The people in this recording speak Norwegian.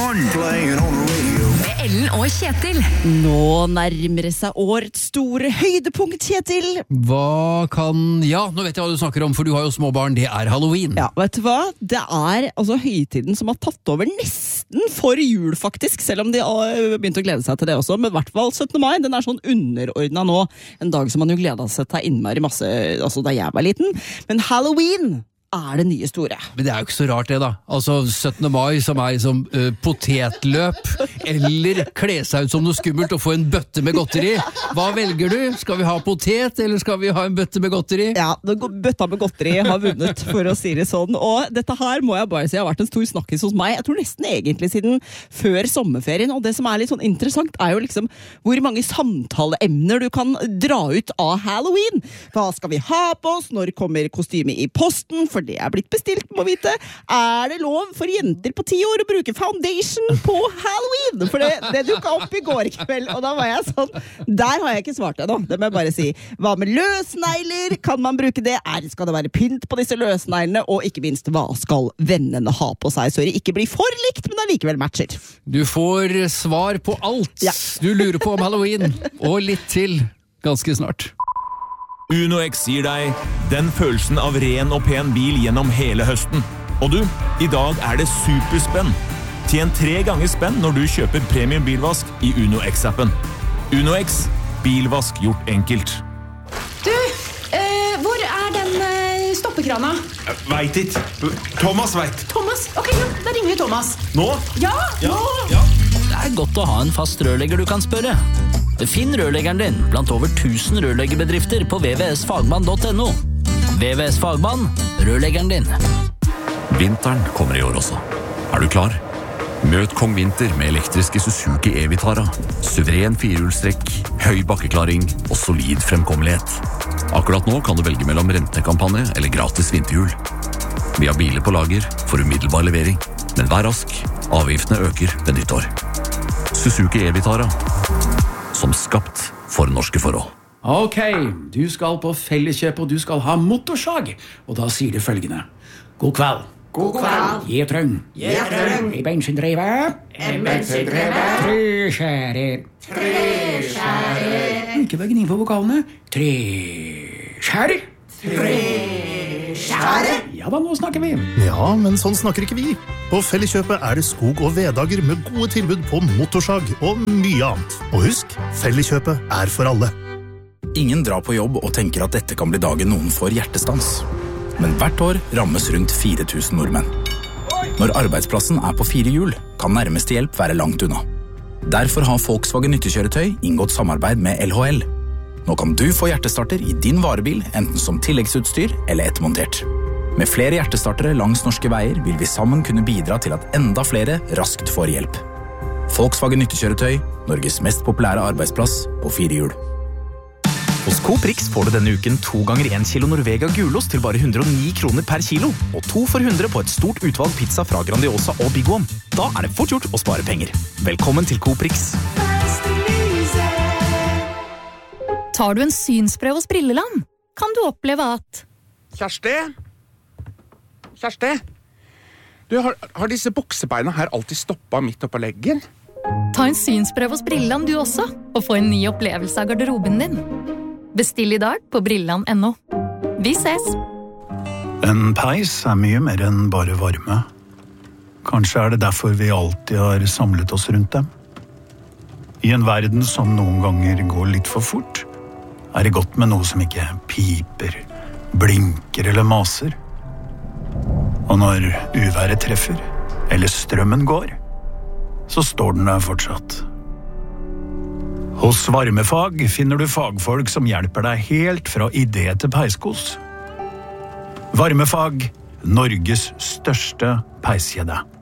morgen. Playing on the radio. Med Ellen og Kjetil. Nå nærmer det seg årets store høydepunkt, Kjetil. Nå vet jeg hva du snakker om, for du har jo små barn. Det er Halloween. Ja, vet du hva? Det er altså høytiden som har tatt over nesten for jul, faktisk. Selv om de har begynt å glede seg til det også. Men i hvert fall 17. mai, den er sånn underordnet nå. En dag som man jo gledet seg til innmari masse, altså da jeg var liten. Men Halloween er det nye store. Men det er jo ikke så rart det da. Altså 17. mai som er liksom potetløp, eller kle seg ut som noe skummelt og få en bøtte med godteri. Hva velger du? Skal vi ha potet, eller skal vi ha en bøtte med godteri? Ja, bøtta med godteri har vunnet, for å si det sånn. Og dette her må jeg bare si har vært en stor snakkis hos meg. Jeg tror nesten egentlig siden før sommerferien. Og det som er litt sånn interessant er jo liksom hvor mange samtaleemner du kan dra ut av Halloween. Hva skal vi ha på oss? Når kommer kostymet i posten? For det er blitt bestilt, må vite. Er det lov for jenter på 10 år å bruke foundation på Halloween? For det dukket opp i går kveld, og da var jeg sånn, der har jeg ikke svart ennå, det må jeg bare si. Hva med løsnegler? Kan man bruke det? Skal det være pynt på disse løsneglene? Og ikke minst, hva skal vennene ha på seg? Så det ikke blir for likt, men allikevel matcher. Du får svar på alt. Ja. Du lurer på om Halloween, og litt til ganske snart. UnoX gir deg den følelsen av ren og pen bil gjennom hele høsten. Og du, i dag er det superspenn. Tjen 3 ganger spenn når du kjøper premium bilvask i UnoX-appen. UnoX, bilvask gjort enkelt. Du, hvor er den stoppekrana? Vet ikke. Thomas vet. Thomas? Ok, ja, da ringer vi Thomas. Nå? Ja, nå! Det er godt å ha en fast rørlegger du kan spørre. Finn rørleggeren din blant over 1000 rørleggerbedrifter på vvsfagmann.no. VVS Fagmann, rørleggeren din. Vinteren kommer i år også. Er du klar? Møt Kong Vinter med elektriske Suzuki E-Vitara. Suveren firehjulstrekk, høy bakkeklaring og solid fremkommelighet. Akkurat nå kan du velge mellom rentekampanje eller gratis vinterhjul. Vi har biler på lager for umiddelbar levering, men vær rask, avgiftene øker ved nyttår. Suzuki E-Vitara, som skapt for norske forhold. Ok, du skal på Felleskjøp og du skal ha motorsag, og da sier det følgende. God kveld. God kveld. Jeg trøng. I bensindrevet. Treskjærer. Ikke bare gni på vokalene. Treskjærer. Ja da, nå snakker vi. Ja, men sånn snakker ikke vi. På Felleskjøpet er det skog- og veddager med gode tilbud på motorsag og mye annet. Og husk, Felleskjøpet er for alle. Ingen drar på jobb og tenker at dette kan bli dagen noen får hjertestans. Men hvert år rammes rundt 4000 nordmenn. Når arbeidsplassen er på 4 hjul, kan nærmeste hjelp være langt unna. Derfor har Volkswagen nyttekjøretøy inngått samarbeid med LHL. Nå kan du få hjertestarter i din varebil, enten som tilleggsutstyr eller ettermontert. Med flere hjertestartere langs norske veier vil vi sammen kunne bidra til at enda flere raskt får hjelp. Volkswagen nyttekjøretøy, Norges mest populære arbeidsplass på 4 hjul. Hos Coop Rix får du denne uken 2 ganger 1 kilo Norvega gulost til bare 109 kroner per kilo, og 2 for 100 på et stort utvalg pizza fra Grandiosa og Big One. Da er det fort gjort å spare penger. Velkommen til Coop Rix. Tar du en synsprøve hos Brilleland, kan du oppleve at... Kjersti? Du, har disse buksebeina her alltid stoppet midt oppå leggen? Ta en synsprøve hos Brilleland du også, og få en ny opplevelse av garderoben din. Bestill i dag på Brilleland.no. Vi ses! En peis er mye mer enn bare varme. Kanskje er det derfor vi alltid har samlet oss rundt dem. I en verden som noen ganger går litt for fort, er det godt med noe som ikke piper, blinker eller maser. Og når uværet treffer, eller strømmen går, så står den der fortsatt. Hos Varmefag finner du fagfolk som hjelper deg helt fra idé til peiskos. Varmefag, Norges største peiskjede.